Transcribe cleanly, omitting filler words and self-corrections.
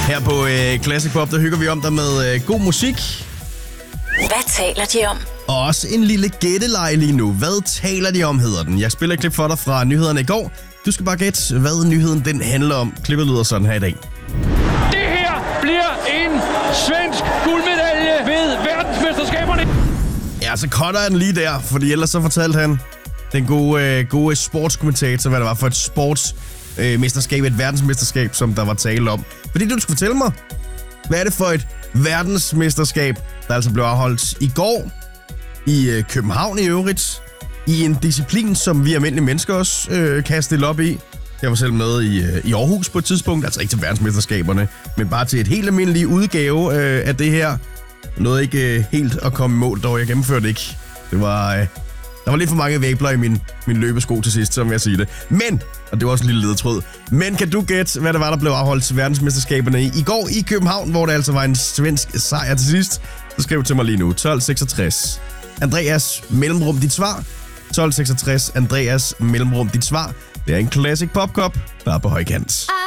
Her på Classic Pop, der hygger vi om dig med god musik. Hvad taler de om? Og også en lille gætteleg lige nu. Hvad taler de om, hedder den. Jeg spiller et klip for dig fra nyhederne i går. Du skal bare gætte, hvad nyheden den handler om. Klippet lyder sådan her i dag. Det her bliver en svensk guldmedalje ved verdensmesterskaberne. Ja, så cutter jeg den lige der, fordi ellers så fortalte han den gode sportskommentator, hvad det var for et sportsmesterskab, et verdensmesterskab, som der var tale om. Fordi du skal fortælle mig, hvad er det for et verdensmesterskab, der altså blev afholdt i går i København i øvrigt, i en disciplin, som vi almindelige mennesker også kan stille op i. Jeg var selv med i Aarhus på et tidspunkt, altså ikke til verdensmesterskaberne, men bare til et helt almindeligt udgave af det her. Nåede ikke helt at komme i mål, dog jeg gennemførte ikke. Det var, der var lidt for mange væbler i min løbesko til sidst, som jeg siger det. Men, og det var også en lille ledetråd, men kan du gætte, hvad det var, der blev afholdt til verdensmesterskaberne i går i København, hvor det altså var en svensk sejr til sidst? Så skriv til mig lige nu, 1266. Andreas, mellemrum dit svar. 1266, Andreas, mellemrum dit svar. Det er en Classic Pop Cup, der er på højkant.